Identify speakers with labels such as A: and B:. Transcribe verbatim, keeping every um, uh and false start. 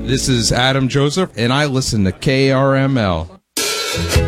A: This is Adam Joseph, and I listen to K R M L.